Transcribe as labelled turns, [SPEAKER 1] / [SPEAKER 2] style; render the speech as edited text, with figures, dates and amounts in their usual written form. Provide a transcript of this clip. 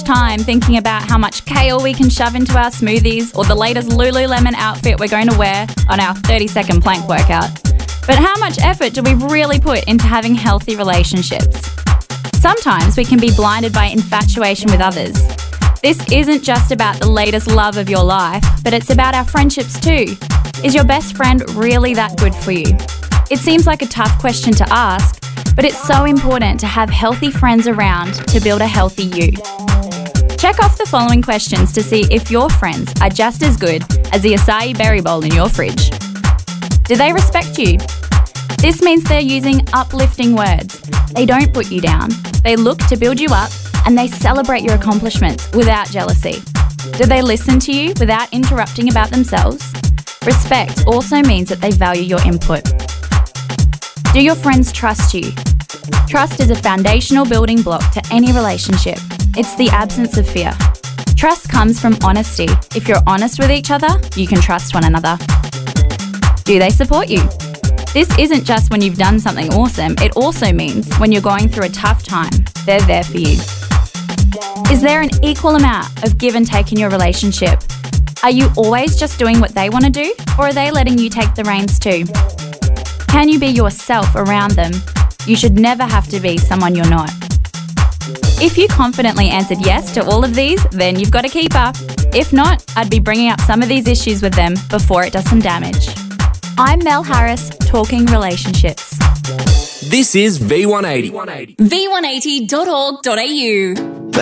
[SPEAKER 1] time thinking about how much kale we can shove into our smoothies or the latest Lululemon outfit we're going to wear on our 30-second plank workout. But how much effort do we really put into having healthy relationships? Sometimes we can be blinded by infatuation with others. This isn't just about the latest love of your life, but it's about our friendships too. Is your best friend really that good for you? It seems like a tough question to ask, but it's so important to have healthy friends around to build a healthy you. Check off the following questions to see if your friends are just as good as the acai berry bowl in your fridge. Do they respect you? This means they're using uplifting words. They don't put you down. They look to build you up and they celebrate your accomplishments without jealousy. Do they listen to you without interrupting about themselves? Respect also means that they value your input. Do your friends trust you? Trust is a foundational building block to any relationship. It's the absence of fear. Trust comes from honesty. If you're honest with each other, you can trust one another. Do they support you? This isn't just when you've done something awesome, it also means when you're going through a tough time, they're there for you. Is there an equal amount of give and take in your relationship? Are you always just doing what they want to do, or are they letting you take the reins too? Can you be yourself around them? You should never have to be someone you're not. If you confidently answered yes to all of these, then you've got a keeper. If not, I'd be bringing up some of these issues with them before it does some damage. I'm Mel Harris, talking relationships.
[SPEAKER 2] This is V180.
[SPEAKER 3] v180.org.au